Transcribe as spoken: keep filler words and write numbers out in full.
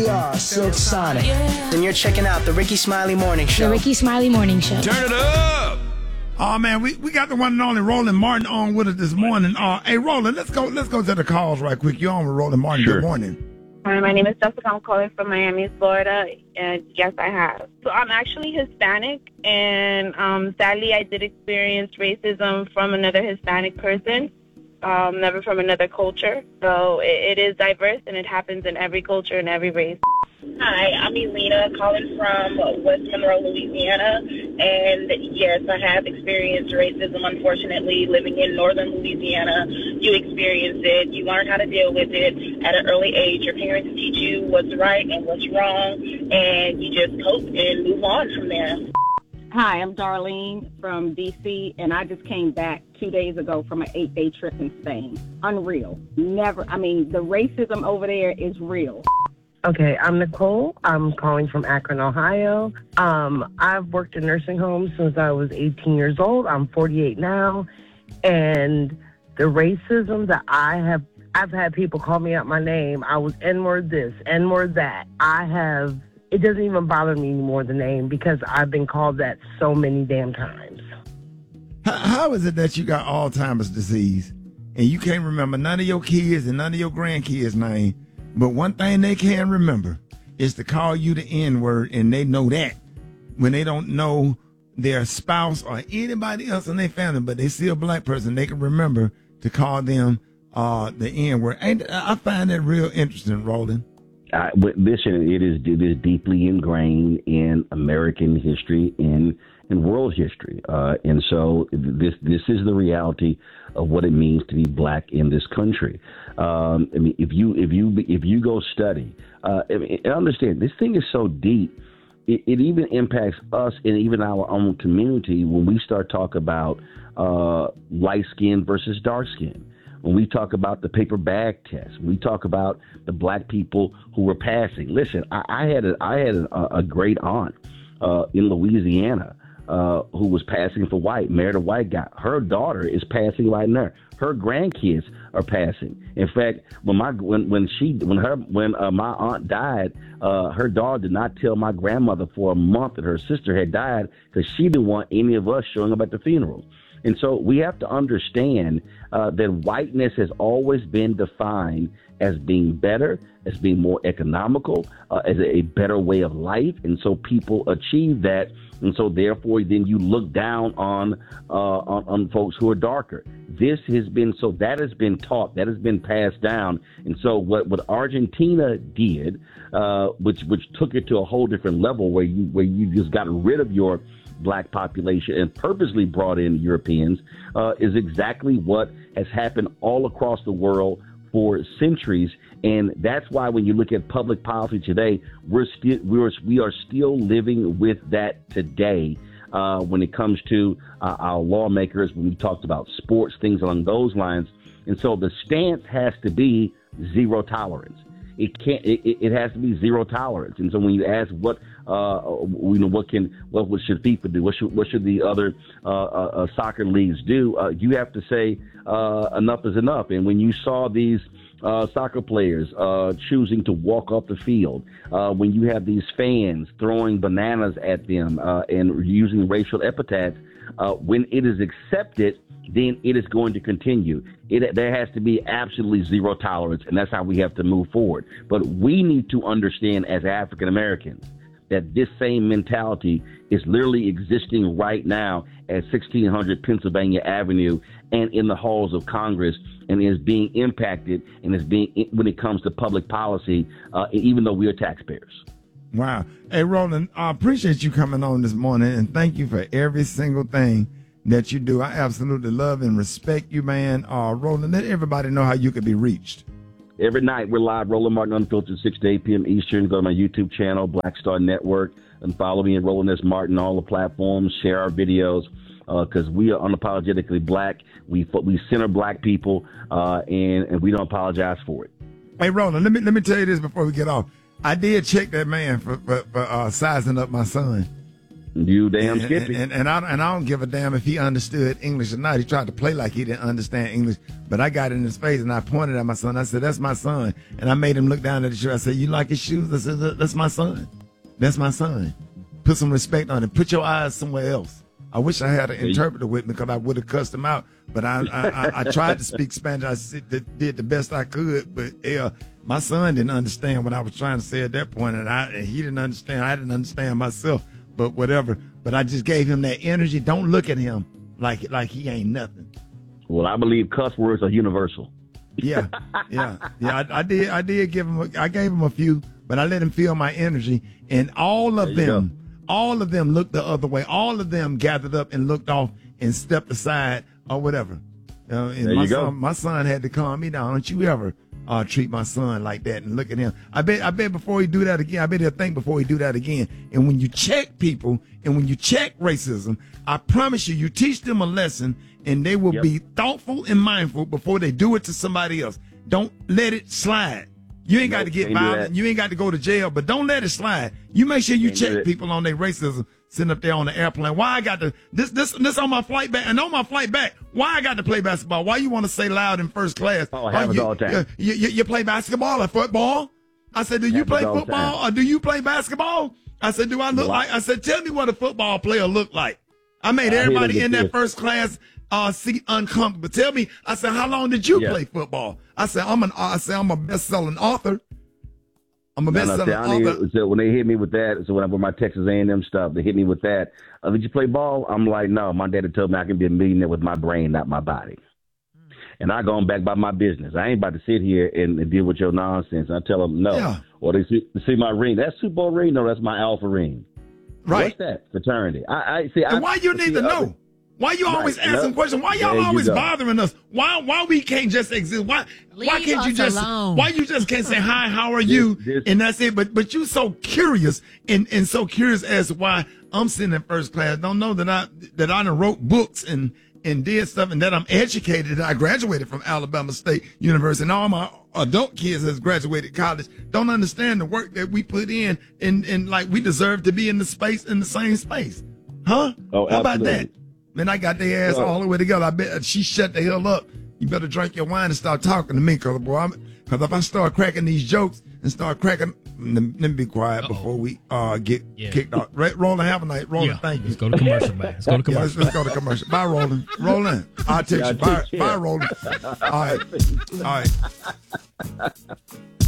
We are Silk Sonic. And you're checking out the Ricky Smiley Morning Show. The Ricky Smiley Morning Show. Turn it up! Oh man, we, we got the one and only Roland Martin on with us this morning. Uh, hey Roland, let's go let's go to the calls right quick. You're on with Roland Martin. Sure. Good morning. Hi, my name is Jessica. I'm calling from Miami, Florida, and yes, I have. So I'm actually Hispanic, and um, sadly, I did experience racism from another Hispanic person, um, never from another culture. So it, it is diverse, and it happens in every culture and every race. Hi, I'm Elena, calling from West Monroe, Louisiana, and yes, I have experienced racism, unfortunately, living in northern Louisiana. You experience it, you learn how to deal with it at an early age. Your parents teach you what's right and what's wrong, and you just cope and move on from there. Hi, I'm Darlene from D C, and I just came back two days ago from an eight-day trip in Spain. Unreal. Never, I mean, the racism over there is real. Okay, I'm Nicole. I'm calling from Akron, Ohio. Um, I've worked in nursing homes since I was eighteen years old. I'm forty-eight now. And the racism that I have, I've had people call me out my name. I was N-word this, N-word that. I have, it doesn't even bother me anymore, the name, because I've been called that so many damn times. How, how is it that you got Alzheimer's disease and you can't remember none of your kids and none of your grandkids' name? But one thing they can remember is to call you the N-word, and they know that when they don't know their spouse or anybody else in their family, but they see a black person, they can remember to call them uh, the N-word. And I find that real interesting, Roland. Uh, listen, it is it is deeply ingrained in American history and in world history, uh, and so this this is the reality of what it means to be black in this country. Um, I mean, if you if you if you go study, uh, I mean, understand this thing is so deep. It, it even impacts us and even our own community when we start talking about uh, light skin versus dark skin. When we talk about the paper bag test, we talk about the black people who were passing. Listen, I, I had a, I had a, a great aunt uh, in Louisiana uh, who was passing for white, married a white guy. Her daughter is passing right now. Her grandkids are passing. In fact, when my when when she when her when uh, my aunt died, uh, her daughter did not tell my grandmother for a month that her sister had died because she didn't want any of us showing up at the funeral. And so we have to understand uh, that whiteness has always been defined as being better, as being more economical, uh, as a better way of life. And so people achieve that. And so therefore, then you look down on, uh, on on folks who are darker. This has been so that has been taught, that has been passed down. And so what, what Argentina did, uh, which which took it to a whole different level where you where you just got rid of your black population and purposely brought in Europeans, uh, is exactly what has happened all across the world for centuries. And that's why when you look at public policy today, we're still we're we are still living with that today. Uh, when it comes to uh, our lawmakers, when we talked about sports, things along those lines. And so the stance has to be zero tolerance. It can't. It, it has to be zero tolerance. And so when you ask what, uh, you know, what can, what, what should FIFA do? What should, what should the other uh, uh, soccer leagues do? Uh, you have to say uh, enough is enough. And when you saw these uh, soccer players uh, choosing to walk off the field, uh, when you have these fans throwing bananas at them uh, and using racial epithets, uh, when it is accepted, then it is going to continue. It, there has to be absolutely zero tolerance, and that's how we have to move forward. But we need to understand as African Americans that this same mentality is literally existing right now at sixteen hundred Pennsylvania Avenue and in the halls of Congress, and is being impacted and is being, when it comes to public policy, uh, even though we are taxpayers. Wow. Hey, Roland, I appreciate you coming on this morning, and thank you for every single thing that you do. I absolutely love and respect you, man. Uh, Roland, let everybody know how you could be reached. Every night we're live, Roland Martin Unfiltered, six to eight p.m. Eastern. Go to my YouTube channel, Black Star Network, and follow me at Roland S. Martin on all the platforms. Share our videos because uh, we are unapologetically black. We we center black people, uh, and, and we don't apologize for it. Hey, Roland, let me let me tell you this before we get off. I did check that man for, for, for uh, sizing up my son. You damn and, Skippy. And, and, and, I, and I don't give a damn if he understood English or not. He tried to play like he didn't understand English, but I got in his face and I pointed at my son. I said, that's my son. And I made him look down at the shoe. I said, you like his shoes? I said, that's my son. That's my son. Put some respect on it. Put your eyes somewhere else. I wish I had an interpreter with me because I would have cussed him out. But I, I, I, I tried to speak Spanish. I did the best I could. But yeah, my son didn't understand what I was trying to say at that point, and I and he didn't understand. I didn't understand myself. But whatever. But I just gave him that energy. Don't look at him like like he ain't nothing. Well, I believe cuss words are universal. Yeah, yeah, yeah. I, I did. I did give him. A, I gave him a few, but I let him feel my energy, and all of them. Go. All of them looked the other way. All of them gathered up and looked off and stepped aside or whatever. Uh, and there my you go. son, my son had to calm me down. Don't you ever uh, treat my son like that and look at him. I bet, I bet before he do that again, I bet he'll think before he do that again. And when you check people and when you check racism, I promise you, you teach them a lesson and they will yep. be thoughtful and mindful before they do it to somebody else. Don't let it slide. You ain't got nope, to get violent. You ain't got to go to jail, but don't let it slide. You make sure you can't check people on their racism sitting up there on the airplane. Why I got to, this, this, this on my flight back, and on my flight back, why I got to play basketball? Why you want to say loud in first class? Oh, it happens you, all the time. You, you, you play basketball or football? I said, do you play football or do you play basketball? I said, do I look like, I said, tell me what a football player look like. I made everybody in that first class uh, seat uncomfortable. Tell me, I said, how long did you yeah. play football? I said, I'm an, I said, I'm a best-selling author. I'm a best-selling no, no, author. So when they hit me with that, so when I with my Texas A and M stuff, they hit me with that. Uh, did you play ball? I'm like, no. My daddy told me I can be a millionaire with my brain, not my body. And I go on back by my business. I ain't about to sit here and, and deal with your nonsense. I tell them no. Yeah. Or they see, they see my ring. That's Super Bowl ring. No, that's my Alpha ring. Right. What's that? Fraternity. I, I see. And I, why you need see, to know? other, Why you always right, asking yep. questions? Why y'all there always you bothering us? Why why we can't just exist? Why Leave why can't you just alone. why you just can't say hi, how are you? This, this, and that's it. But but you so curious and, and so curious as to why I'm sitting in first class. Don't know that I that I done wrote books and and did stuff and that I'm educated. I graduated from Alabama State University and all my adult kids has graduated college. Don't understand the work that we put in and, and like we deserve to be in the space in the same space. Huh? Oh, How about absolutely. that? Man, I got their ass Oh. all the way together. I bet she shut the hell up. You better drink your wine and start talking to me, cause boy, I'm, cause if I start cracking these jokes and start cracking, let me, let me be quiet Uh-oh. before we uh get Yeah. kicked off. Right, Roland, have a night. Roland, Yeah. thank you. Let's go to commercial, man. Let's go to Yeah, let's, commercial. let's go to commercial. Bye, Roland. Roland, I'll text Yeah, you. Bye, take care. bye, Roland. All right, all right.